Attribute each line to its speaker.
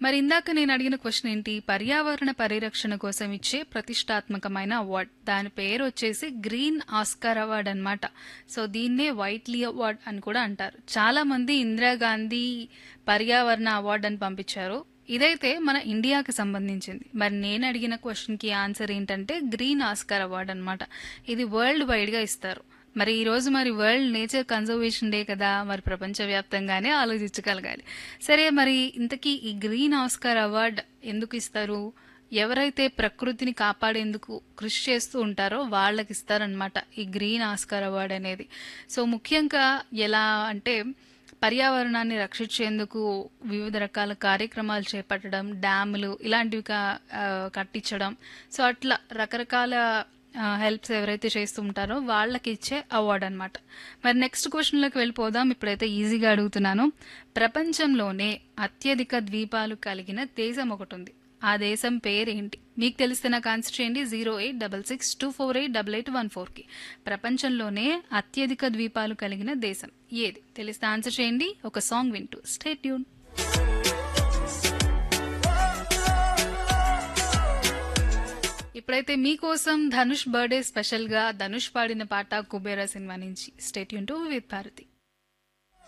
Speaker 1: మరి ఇందాక నేను అడిగిన క్వశ్చన్ ఏంటి? పర్యావరణ పరిరక్షణ కోసం ఇచ్చే ప్రతిష్టాత్మకమైన అవార్డ్. దాని పేరు వచ్చేసి గ్రీన్ ఆస్కార్ అవార్డ్ అన్నమాట. సో దీన్నే వైట్లీ అవార్డ్ అని కూడా అంటారు. చాలా మంది ఇందిరాగాంధీ పర్యావరణ అవార్డు అని పంపించారు. ఇదైతే మన ఇండియాకి సంబంధించింది. మరి నేను అడిగిన క్వశ్చన్ కి ఆన్సర్ ఏంటంటే గ్రీన్ ఆస్కార్ అవార్డ్ అన్నమాట. ఇది వరల్డ్ వైడ్ గా ఇస్తారు. మరి ఈ రోజు మరి వరల్డ్ నేచర్ కన్జర్వేషన్ డే కదా, మరి ప్రపంచవ్యాప్తంగానే ఆలోచించగలగాలి. సరే, మరి ఇంతకీ ఈ గ్రీన్ ఆస్కార్ అవార్డ్ ఎందుకు ఇస్తారు? ఎవరైతే ప్రకృతిని కాపాడేందుకు కృషి చేస్తూ ఉంటారో వాళ్ళకి ఇస్తారనమాట ఈ గ్రీన్ ఆస్కార్ అవార్డ్ అనేది. సో ముఖ్యంగా ఎలా అంటే పర్యావరణాన్ని రక్షించేందుకు వివిధ రకాల కార్యక్రమాలు చేపట్టడం, డ్యాములు ఇలాంటివి కట్టించడం. సో అట్లా రకరకాల హెల్ప్స్ ఎవరైతే చేస్తూ ఉంటారో వాళ్ళకి ఇచ్చే అవార్డ్ అనమాట. మరి నెక్స్ట్ క్వశ్చన్లోకి వెళ్ళిపోదాం. ఇప్పుడైతే ఈజీగా అడుగుతున్నాను. ప్రపంచంలోనే అత్యధిక ద్వీపాలు కలిగిన దేశం ఒకటి ఉంది. ఆ దేశం పేరేంటి? మీకు తెలిస్తే నాకు ఆన్సర్ చేయండి 08662488814కి. ప్రపంచంలోనే అత్యధిక ద్వీపాలు కలిగిన దేశం ఏది? తెలిస్తే ఆన్సర్ చేయండి. ఒక సాంగ్ వింటూ స్టే ట్యూన్. ఇప్పుడైతే మీకోసం ధనుష్ బర్త్డే స్పెషల్ గా ధనుష్ పాడిన పాట కుబేరా సినిమా నుంచి. Stay tune to with Bharati.